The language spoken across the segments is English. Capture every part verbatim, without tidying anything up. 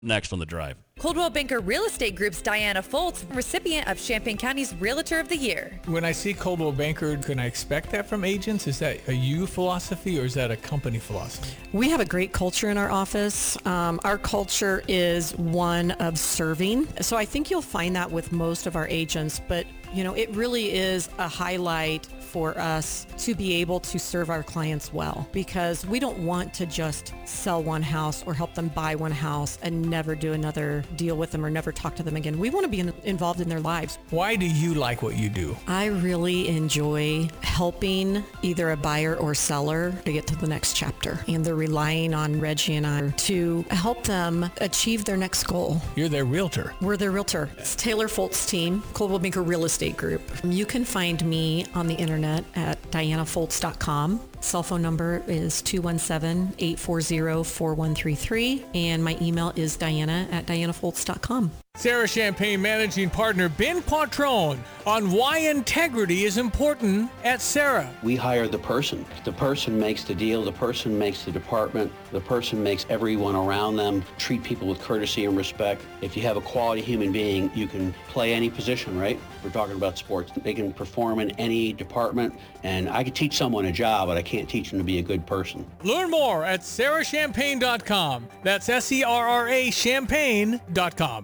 Next on The Drive. Coldwell Banker Real Estate Group's Diana Foltz, recipient of Champaign County's Realtor of the Year. When I see Coldwell Banker, can I expect that from agents? Is that a you philosophy or is that a company philosophy? We have a great culture in our office. Um, our culture is one of serving. So I think you'll find that with most of our agents, but you know, it really is a highlight for us to be able to serve our clients well, because we don't want to just sell one house or help them buy one house and never do another deal with them or never talk to them again. We want to be in, involved in their lives. Why do you like what you do? I really enjoy helping either a buyer or seller to get to the next chapter, and they're relying on Reggie and I to help them achieve their next goal. You're their realtor. We're their realtor. It's Taylor Foltz team, Coldwell Banker Real Estate Group. You can find me on the internet at diana foltz dot com. Cell phone number is two one seven, eight four zero, four one three three, and my email is diana at diana foltz dot com. Sarah Champagne Managing Partner Ben Quattrone on why integrity is important at Sarah. We hire the person. The person makes the deal. The person makes the department. The person makes everyone around them treat people with courtesy and respect. If you have a quality human being, you can play any position, right? We're talking about sports. They can perform in any department, and I could teach someone a job, but I can't teach them to be a good person. Learn more at sarah champagne dot com. That's S E R R A champagne dot com.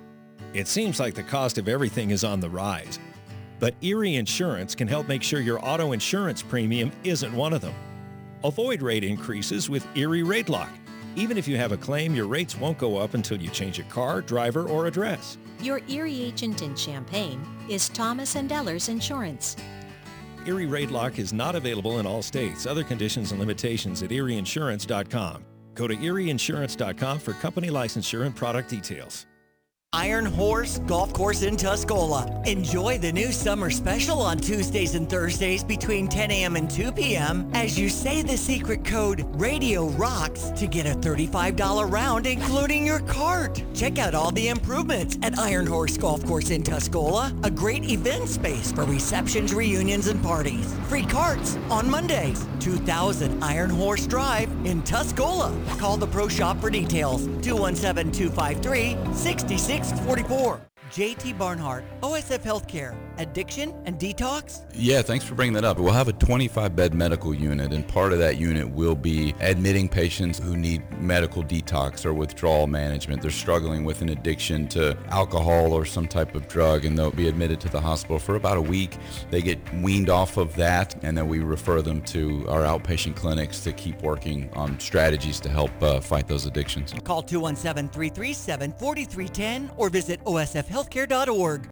It seems like the cost of everything is on the rise, but Erie Insurance can help make sure your auto insurance premium isn't one of them. Avoid rate increases with Erie Rate Lock. Even if you have a claim, your rates won't go up until you change a car, driver, or address. Your Erie agent in Champaign is Thomas and Ellers Insurance. Erie Rate Lock is not available in all states. Other conditions and limitations at erie insurance dot com. Go to erie insurance dot com for company licensure and product details. Iron Horse Golf Course in Tuscola. Enjoy the new summer special on Tuesdays and Thursdays between ten a.m. and two p.m. as you say the secret code Radio Rocks to get a thirty-five dollars round, including your cart. Check out all the improvements at Iron Horse Golf Course in Tuscola, a great event space for receptions, reunions, and parties. Free carts on Mondays. two thousand Iron Horse Drive in Tuscola. Call the Pro Shop for details. two one seven, two five three, six six four four. J T Barnhart, O S F Healthcare, addiction and detox? Yeah, thanks for bringing that up. We'll have a twenty-five bed medical unit, and part of that unit will be admitting patients who need medical detox or withdrawal management. They're struggling with an addiction to alcohol or some type of drug, and they'll be admitted to the hospital for about a week. They get weaned off of that, and then we refer them to our outpatient clinics to keep working on strategies to help uh, fight those addictions. Call two one seven, three three seven, four three one zero or visit O S F healthcare dot org.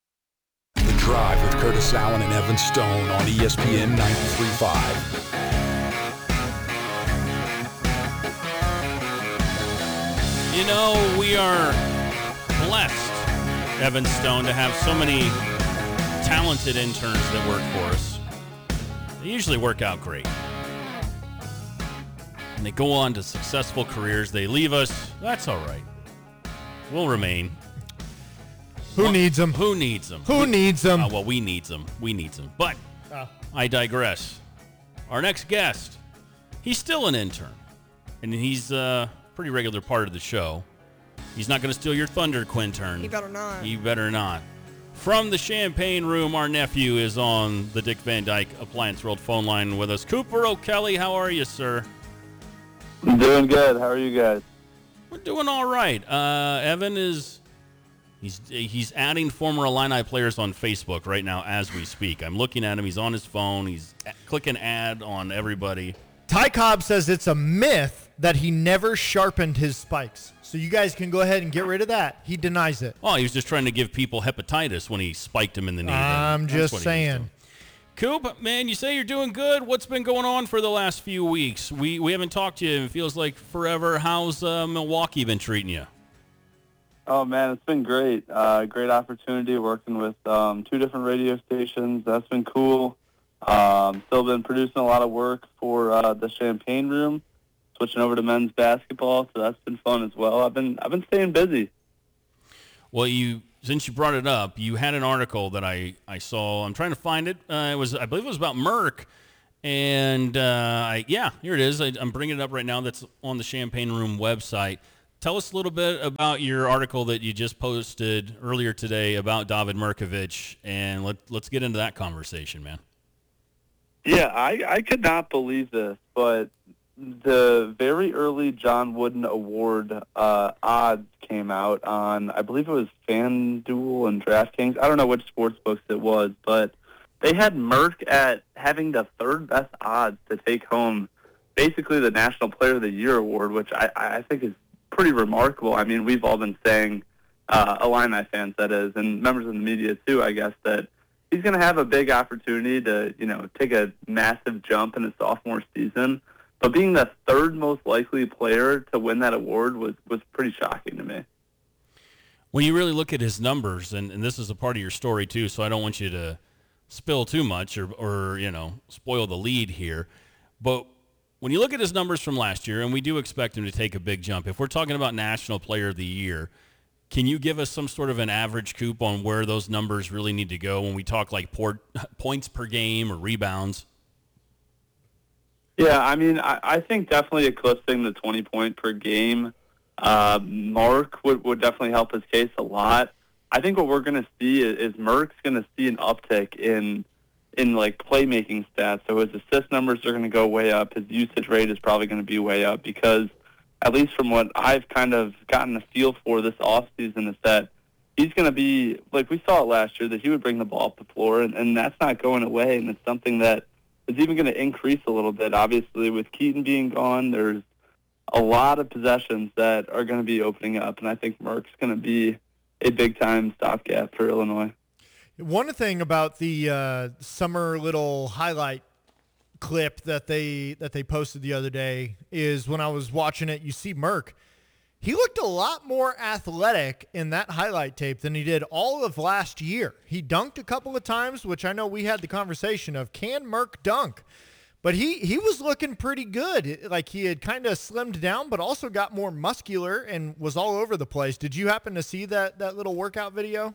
The Drive with Curtis Allen and Evan Stone on E S P N ninety-three point five. You know, we are blessed, Evan Stone, to have so many talented interns that work for us. They usually work out great. And they go on to successful careers. They leave us. That's all right. We'll remain. Who well, needs them? Who needs them? Who we, needs them? Uh, well, we need them. We need them. But oh. I digress. Our next guest, he's still an intern. And he's a pretty regular part of the show. He's not going to steal your thunder, Quintern. He better not. He better not. From the Champagne Room, our nephew is on the Dick Van Dyke Appliance World phone line with us. Cooper O'Kelly, how are you, sir? I'm doing good. How are you guys? We're doing all right. Uh, Evan is... He's he's adding former Illini players on Facebook right now as we speak. I'm looking at him. He's on his phone. He's clicking add on everybody. Ty Cobb says it's a myth that he never sharpened his spikes. So you guys can go ahead and get rid of that. He denies it. Oh, he was just trying to give people hepatitis when he spiked him in the knee. I'm just saying. Coop, man, you say you're doing good. What's been going on for the last few weeks? We we haven't talked to you. It feels like forever. How's uh, Milwaukee been treating you? Oh, man, it's been great. Uh, great opportunity working with um, two different radio stations. That's been cool. Um, still been producing a lot of work for uh, the Champagne Room, switching over to men's basketball, so that's been fun as well. I've been I've been staying busy. Well, you since you brought it up, you had an article that I, I saw. I'm trying to find it. Uh, it was I believe it was about Merck. And, uh, I, yeah, here it is. I, I'm bringing it up right now. That's on the Champagne Room website. Tell us a little bit about your article that you just posted earlier today about David Mirkovic, and let, let's get into that conversation, man. Yeah, I, I could not believe this, but the very early John Wooden Award uh, odds came out on, I believe it was FanDuel and DraftKings. I don't know which sports books it was, but they had Merck at having the third best odds to take home basically the National Player of the Year award, which I, I think is pretty remarkable. I mean, we've all been saying, uh, Illini fans that is, and members of the media too, I guess, that he's going to have a big opportunity to, you know, take a massive jump in his sophomore season. But being the third most likely player to win that award was, was pretty shocking to me. When you really look at his numbers, and, and this is a part of your story too, so I don't want you to spill too much or, or, you know, spoil the lead here. But when you look at his numbers from last year, and we do expect him to take a big jump, if we're talking about National Player of the Year, can you give us some sort of an average, Coop, on where those numbers really need to go when we talk like port, points per game or rebounds? Yeah, I mean, I, I think definitely eclipsing the twenty point per game uh, mark would, would definitely help his case a lot. I think what we're going to see is, is Merck's going to see an uptick in in like playmaking stats. So his assist numbers are going to go way up. His usage rate is probably going to be way up because, at least from what I've kind of gotten a feel for this offseason, is that he's going to be, like we saw it last year, that he would bring the ball up the floor, and, and that's not going away, and it's something that is even going to increase a little bit. Obviously, with Keaton being gone, there's a lot of possessions that are going to be opening up, and I think Merck's going to be a big-time stopgap for Illinois. One thing about the uh, summer little highlight clip that they that they posted the other day is when I was watching it, you see Merck. He looked a lot more athletic in that highlight tape than he did all of last year. He dunked a couple of times, which I know we had the conversation of, can Merck dunk? But he, he was looking pretty good. Like he had kind of slimmed down, but also got more muscular and was all over the place. Did you happen to see that, that little workout video?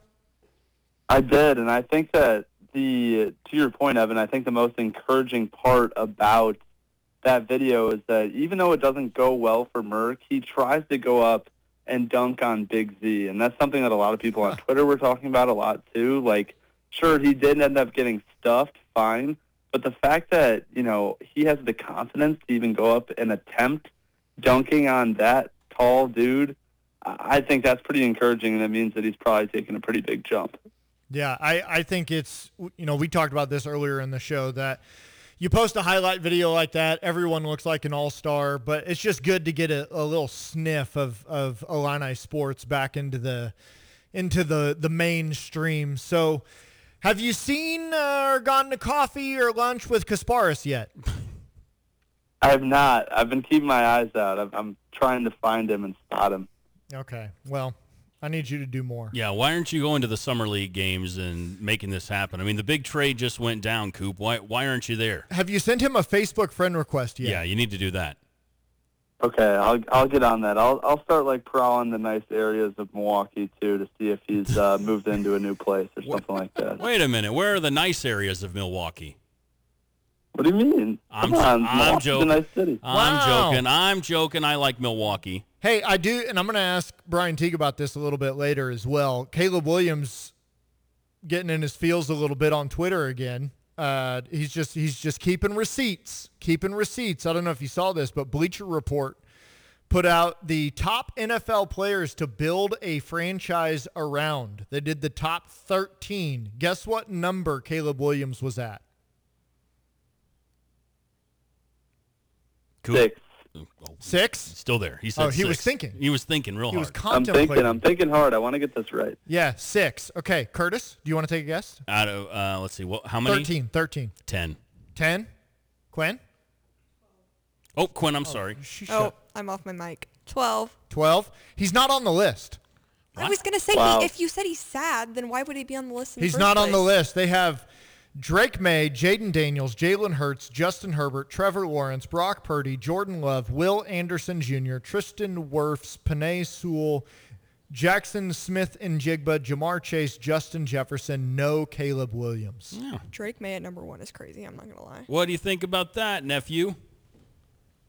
I did, and I think that the, to your point, Evan, I think the most encouraging part about that video is that even though it doesn't go well for Merck, he tries to go up and dunk on Big Z, and that's something that a lot of people on Twitter were talking about a lot too. Like, sure, he did end up getting stuffed, fine, but the fact that, you know, he has the confidence to even go up and attempt dunking on that tall dude, I think that's pretty encouraging, and it means that he's probably taking a pretty big jump. Yeah, I, I think it's, you know, we talked about this earlier in the show that you post a highlight video like that, everyone looks like an all-star, but it's just good to get a, a little sniff of, of Illini sports back into the into the, the mainstream. So have you seen uh, or gone to coffee or lunch with Kasparis yet? I have not. I've been keeping my eyes out. I'm, I'm trying to find him and spot him. Okay, well, I need you to do more. Yeah, why aren't you going to the Summer League games and making this happen? I mean, the big trade just went down, Coop. Why why aren't you there? Have you sent him a Facebook friend request yet? Yeah, you need to do that. Okay, I'll I'll get on that. I'll I'll start like prowling the nice areas of Milwaukee too to see if he's uh, moved into a new place or something like that. Wait a minute, where are the nice areas of Milwaukee? What do you mean? I'm, Come on, I'm joking. A nice city. I'm Wow. joking. I'm joking. I like Milwaukee. Hey, I do, and I'm going to ask Brian Teague about this a little bit later as well. Caleb Williams getting in his feels a little bit on Twitter again. Uh, he's just he's just keeping receipts, keeping receipts. I don't know if you saw this, but Bleacher Report put out the top N F L players to build a franchise around. They did the top thirteen. Guess what number Caleb Williams was at? Cool. Six. Six? Still there. He said Oh, he six. was thinking. He was thinking real He was hard. I'm contemplating. thinking. I'm thinking hard. I want to get this right. Yeah, six. Okay, Curtis, do you want to take a guess? Out of, uh, let's see, what? How many? thirteen. thirteen. Ten. ten. Quinn? Oh, Quinn, I'm sorry. She Oh, shut- I'm off my mic. twelve. twelve. He's not on the list. I was going to say, Wow. he, if you said he's sad, then why would he be on the list in He's the not first on the place? list. They have Drake May, Jaden Daniels, Jalen Hurts, Justin Herbert, Trevor Lawrence, Brock Purdy, Jordan Love, Will Anderson Junior, Tristan Wirfs, Penei Sewell, Jackson Smith and Jigba, Jamar Chase, Justin Jefferson, no Caleb Williams. Yeah. Drake May at number one is crazy. I'm not going to lie. What do you think about that, nephew?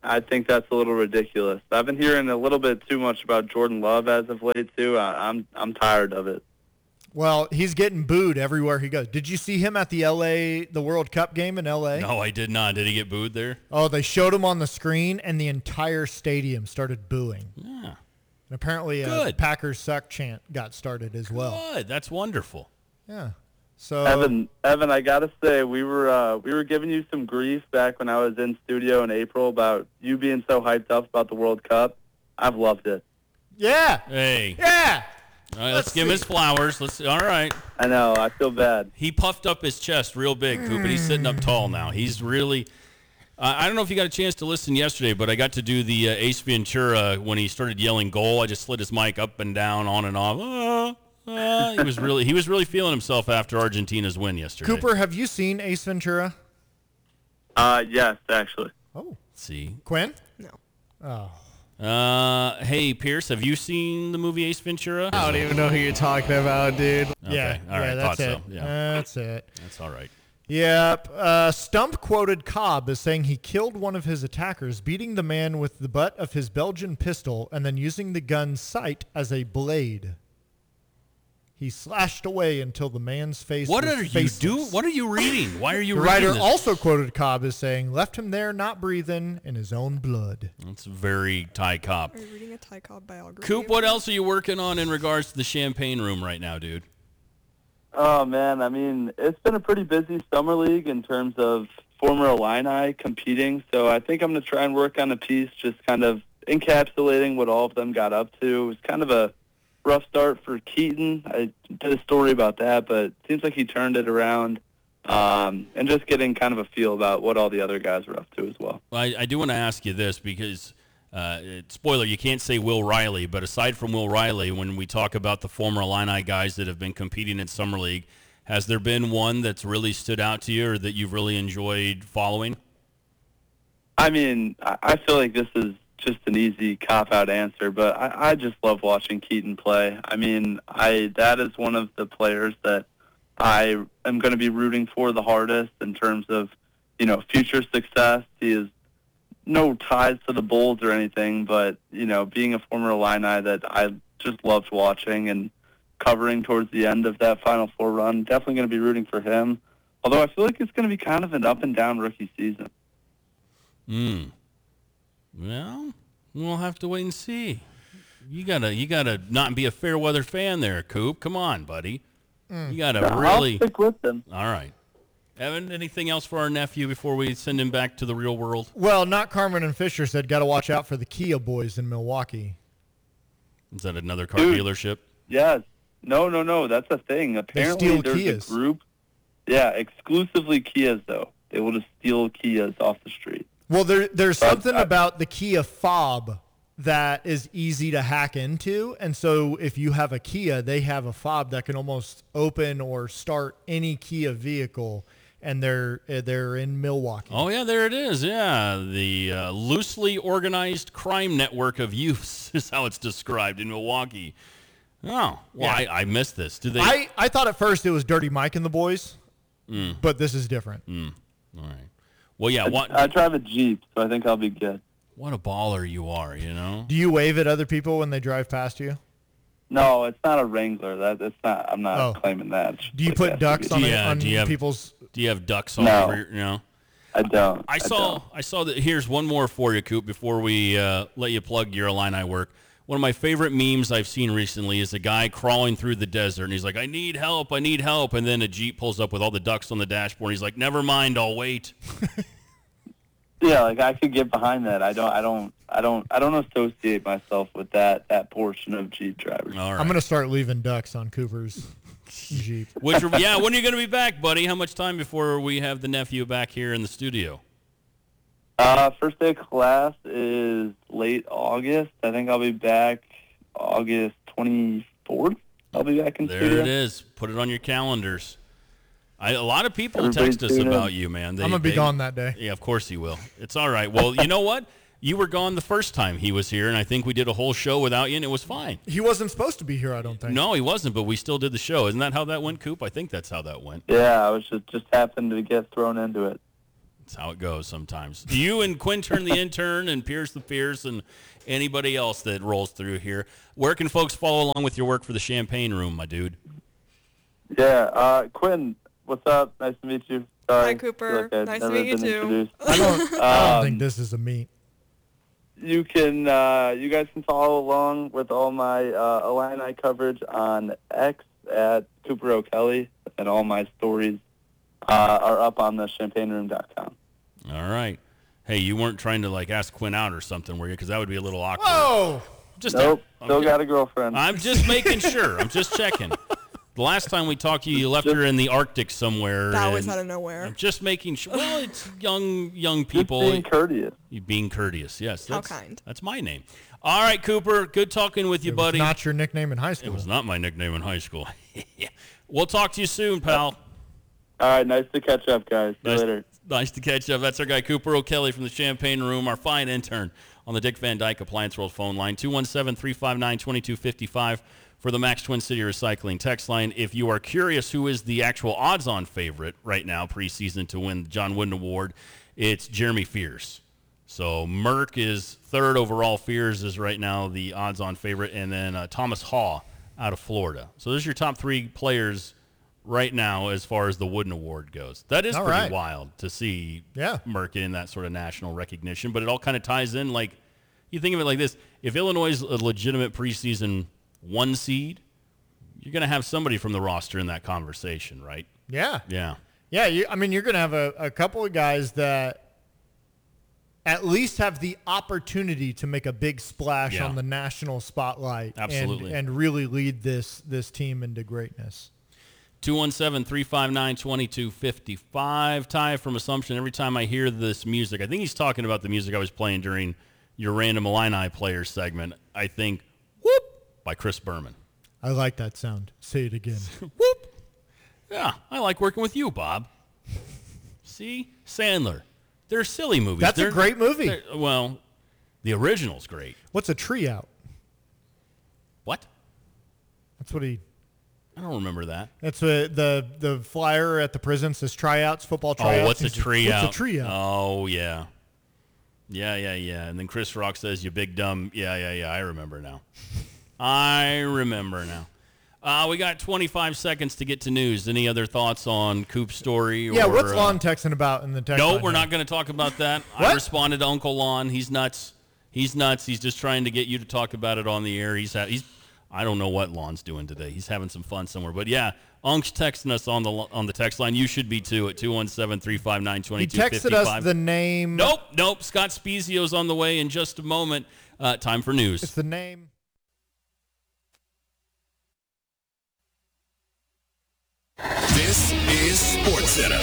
I think that's a little ridiculous. I've been hearing a little bit too much about Jordan Love as of late, too. I, I'm I'm tired of it. Well, he's getting booed everywhere he goes. Did you see him at the L A, the World Cup game in L A? No, I did not. Did he get booed there? Oh, they showed him on the screen, and the entire stadium started booing. Yeah. And apparently a Packers suck chant got started as well. Good. That's wonderful. Yeah. So Evan, Evan, I gotta say, we were uh, we were giving you some grief back when I was in studio in April about you being so hyped up about the World Cup. I've loved it. Yeah. Hey. Yeah. All right, let's, let's give him his flowers. Let's. All right. I know. I feel bad. He puffed up his chest real big, Coop, and he's sitting up tall now. He's really. Uh, I don't know if you got a chance to listen yesterday, but I got to do the uh, Ace Ventura when he started yelling goal. I just slid his mic up and down, on and off. Uh, uh, he was really he was really feeling himself after Argentina's win yesterday. Cooper, have you seen Ace Ventura? Uh, yes, actually. Oh. See. Quinn? No. Oh. Uh, hey, Pierce, have you seen the movie Ace Ventura? I don't even know who you're talking about, dude. Okay. Yeah, all right, yeah, that's thought so. it. Yeah. That's it. That's all right. Yep. Uh, Stump quoted Cobb as saying he killed one of his attackers, beating the man with the butt of his Belgian pistol and then using the gun's sight as a blade. He slashed away until the man's face What was are you faceless. do? What are you reading? Why are you The reading writer this? also quoted Cobb as saying, left him there not breathing in his own blood. That's very Ty Cobb. Are you reading a Ty Cobb biography? Coop, what else are you working on in regards to the Champagne Room right now, dude? Oh, man, I mean, it's been a pretty busy summer league in terms of former Illini competing, so I think I'm going to try and work on a piece just kind of encapsulating what all of them got up to. It was kind of a rough start for Keaton. I did a story about that, but it seems like he turned it around, um, and just getting kind of a feel about what all the other guys are up to as well. Well, I, I do want to ask you this because, uh, spoiler, you can't say Will Riley, but aside from Will Riley, when we talk about the former Illini guys that have been competing in Summer League, has there been one that's really stood out to you or that you've really enjoyed following? I mean, I I feel like this is just an easy cop-out answer, but I, I just love watching Keaton play. I mean, I that is one of the players that I am going to be rooting for the hardest in terms of, you know, future success. He has no ties to the Bulls or anything, but, you know, being a former Illini that I just loved watching and covering towards the end of that Final Four run, definitely going to be rooting for him. Although I feel like it's going to be kind of an up-and-down rookie season. Hmm. Well, we'll have to wait and see. You gotta, you gotta not be a fair weather fan there, Coop. Come on, buddy. Mm. You gotta No, really. I'll stick with them. All right, Evan. Anything else for our nephew before we send him back to the real world? Well, not Carmen and Fisher said, got to watch out for the Kia boys in Milwaukee. Is that another car Dude. dealership? Yes. No, no, no. That's a thing. Apparently, steal there's Kias. a group. Yeah, exclusively Kias, though. They will just steal Kias off the street. Well, there, there's But something I- about the Kia fob that is easy to hack into. And so if you have a Kia, they have a fob that can almost open or start any Kia vehicle. And they're uh, they're in Milwaukee. Oh yeah, there it is. Yeah, the uh, loosely organized crime network of youths is how it's described in Milwaukee. Oh, well, Yeah. I, I missed this. Do they? I, I thought at first it was Dirty Mike and the boys, Mm. but this is different. Mm. All right. Well, yeah. I, What? I drive a Jeep, so I think I'll be good. What a baller you are. You know. Do you wave at other people when they drive past you? No, it's not a Wrangler. That it's not. I'm not Oh. claiming that. It's Do you like put S U V. ducks on, Yeah, the, on do you have- people's? Do you have ducks all No. over your? You know. I don't. I saw. don't. I, saw that. Here's one more for you, Coop. Before we uh, let you plug your Illini work. One of my favorite memes I've seen recently is a guy crawling through the desert, and he's like, "I need help, I need help," and then a Jeep pulls up with all the ducks on the dashboard. And he's like, "Never mind, I'll wait." Yeah, like I could get behind that. I don't. I don't. I don't. I don't associate myself with that that portion of Jeep drivers. All right. I'm gonna start leaving ducks on Cooper's Jeep. Which, yeah, when are you going to be back, buddy? How much time before we have the nephew back here in the studio? Uh, first day of class is late August. I think I'll be back August twenty-fourth. I'll be back in There studio. it is. Put it on your calendars. I, a lot of people Everybody text us tune in. about you, man. They, I'm gonna be they- gone that day. Yeah, of course he will. It's all right. Well, you know what? You were gone the first time he was here, and I think we did a whole show without you, and it was fine. He wasn't supposed to be here, I don't think. No, he wasn't, but we still did the show. Isn't that how that went, Coop? I think that's how that went. Yeah, I was just just happened to get thrown into it. That's how it goes sometimes. You and Quintern the intern and Pierce the Fierce and anybody else that rolls through here. Where can folks follow along with your work for the Champagne Room, my dude? Yeah, uh, Quinn, what's up? Nice to meet you. Sorry. Hi, Cooper. Like nice to meet you, too. I don't, I don't Um, think this is a meet. You can, uh, you guys can follow along with all my uh, Illini coverage on X at Cooper O'Kelly, and all my stories uh, are up on the champagne room dot com. All right. Hey, you weren't trying to, like, ask Quinn out or something, were you? Because that would be a little awkward. Whoa! Just Nope, I'm still just- got a girlfriend. I'm just making sure. I'm just checking. The last time we talked to you, you left her in the Arctic somewhere. That was and out of nowhere. I'm just making sure. Well, it's young young people. Just being courteous. You being courteous, yes. How That's, kind. That's my name. All right, Cooper. Good talking with you, It was buddy. not your nickname in high It school. was not my nickname in high school. We'll talk to you soon, pal. All right, nice to catch up, guys. See you Nice, later. nice to catch up. That's our guy, Cooper O'Kelly from the Champagne Room, our fine intern on the Dick Van Dyke Appliance World phone line, two one seven, three five nine, two two five five for the Max Twin City Recycling text line. If you are curious who is the actual odds-on favorite right now preseason to win the John Wooden Award, it's Jeremy Fears. So Merck is third overall. Fears is right now the odds-on favorite, and then uh, Thomas Haw out of Florida. So those are your top three players right now as far as the Wooden Award goes. That is All pretty right. wild to see Yeah. Merck in that sort of national recognition, but it all kind of ties in. Like, you think of it like this. If Illinois is a legitimate preseason one seed, you're going to have somebody from the roster in that conversation, right? Yeah. Yeah. Yeah, you, I mean, you're going to have a, a couple of guys that at least have the opportunity to make a big splash Yeah. on the national spotlight. Absolutely. And, and really lead this this team into greatness. two one seven, three five nine, two two five five. Ty from Assumption, every time I hear this music, I think he's talking about the music I was playing during your Random Illini Players segment. I think, whoop, by Chris Berman. I like that sound. Say it again. Whoop. Yeah, I like working with you, Bob. See? Sandler. They're silly movies. That's They're- a great movie. they're- Well, the original's great. What's a tree out? What? That's what he... I don't remember that. That's a, the the flyer at the prison says tryouts, football tryouts. Oh, what's a He says, tree out? What's a tree out? Oh, yeah. Yeah, yeah, yeah. And then Chris Rock says, you big dumb. Yeah, yeah, yeah. I remember now. I remember now. Uh, we got twenty-five seconds to get to news. Any other thoughts on Coop's story? Yeah, or, what's uh, Lon texting about in the text No, line we're here? not going to talk about that. I What? responded to Uncle Lon. He's nuts. He's nuts. He's just trying to get you to talk about it on the air. He's ha- he's. I don't know what Lon's doing today. He's having some fun somewhere. But yeah, Unk's texting us on the on the text line. You should be too at two one seven, three five nine, two two He five five. texted us the name. Nope, nope. Scott Spezio's on the way in just a moment. Uh, time for news. It's the name. This is SportsCenter.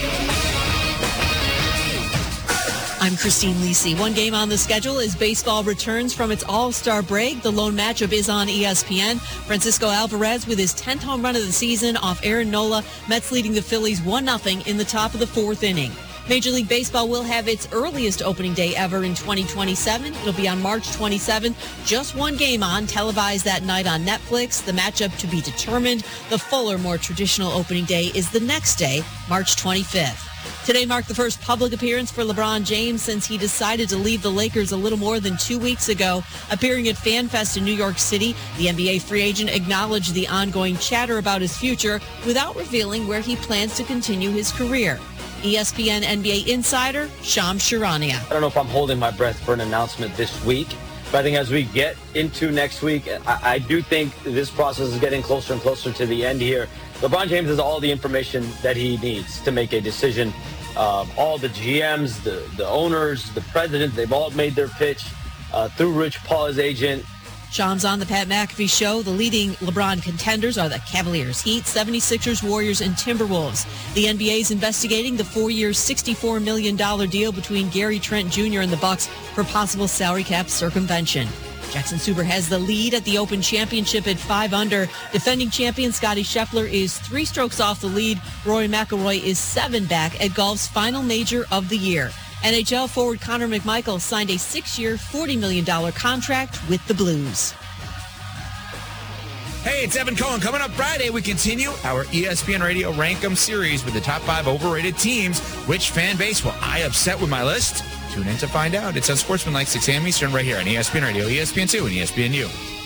I'm Christine Lisi. One game on the schedule as baseball returns from its All-Star break. The lone matchup is on E S P N. Francisco Alvarez with his tenth home run of the season off Aaron Nola. Mets leading the Phillies one nothing in the top of the fourth inning. Major League Baseball will have its earliest opening day ever in twenty twenty-seven. It'll be on March twenty-seventh. Just one game on, televised that night on Netflix. The matchup to be determined. The fuller, more traditional opening day is the next day, March twenty-fifth. Today marked the first public appearance for LeBron James since he decided to leave the Lakers a little more than two weeks ago. Appearing at FanFest in New York City, the N B A free agent acknowledged the ongoing chatter about his future without revealing where he plans to continue his career. E S P N N B A insider Shams Charania. I don't know if I'm holding my breath for an announcement this week, but I think as we get into next week, I, I do think this process is getting closer and closer to the end here. LeBron James has all the information that he needs to make a decision. Um, all the G Ms, the, the owners, the president, they've all made their pitch uh, through Rich Paul, his agent. Shams on the Pat McAfee Show. The leading LeBron contenders are the Cavaliers, Heat, seventy-sixers, Warriors, and Timberwolves. The N B A is investigating the four-year, sixty-four million dollars deal between Gary Trent Junior and the Bucks for possible salary cap circumvention. Jackson Suber has the lead at the Open Championship at five under. Defending champion Scottie Scheffler is three strokes off the lead. Rory McIlroy is seven back at golf's final major of the year. N H L forward Connor McMichael signed a six-year, forty million dollars contract with the Blues. Hey, it's Evan Cohen. Coming up Friday, we continue our E S P N Radio Rank 'em series with the top five overrated teams. Which fan base will I upset with my list? Tune in to find out. It's on Sportsman like six a.m. Eastern right here on E S P N Radio, E S P N two, and E S P N U.